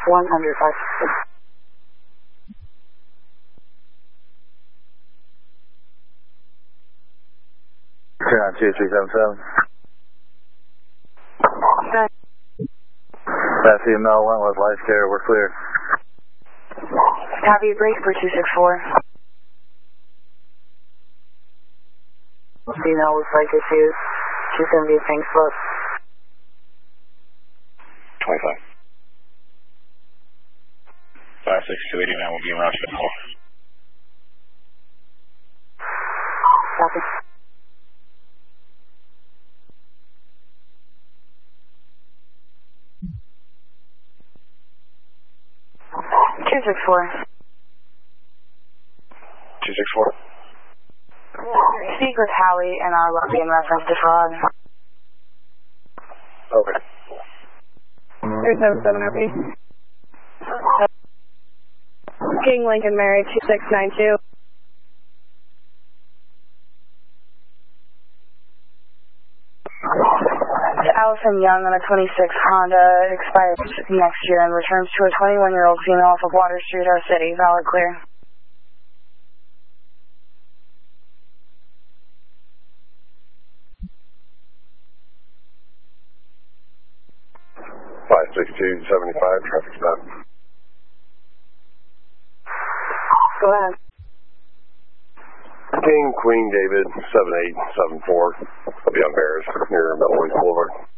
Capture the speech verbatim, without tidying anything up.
one hundred five. Turn on two three seven seven. Okay. That's the Mel Wentworth Life Care, we're clear. Copy, break for two six four. Female with flight issues. She's going to be a pink slip. twenty-five. five six two eighty-nine will be in Rochester. Copy. two six four. two six four. Speak with Howie and our lobby in reference to fraud. Okay. three seven seven R P. King Lincoln Mary two six nine two. Allison Young on a twenty-six Honda expires next year and returns to a twenty-one-year-old female off of Water Street, our city. Valid clear. five six two seventy-five, traffic stop. Go ahead. King Queen David seven eight seven four. I'll be on Bears near Metal Boulevard.